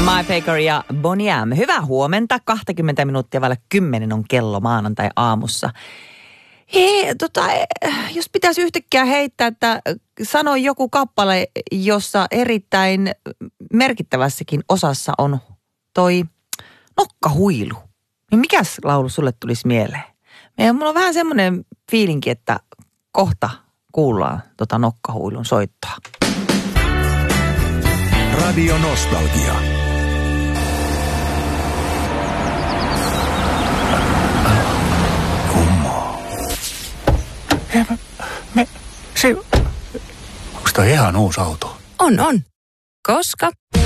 My Faker ja Boney M. Hyvää huomenta. 20 minuuttia vaille 10 on kello maanantai-aamussa. Hei, jos pitäisi yhtäkkiä heittää, että sano joku kappale, jossa erittäin merkittävässäkin osassa on toi nokkahuilu. Niin mikäs laulu sulle tulisi mieleen? Mulla on vähän semmoinen fiilinki, että kohta kuullaan nokkahuilun soittoa. Radio Nostalgia. Kummaa. Onko toi ihan uusi auto? On. Koska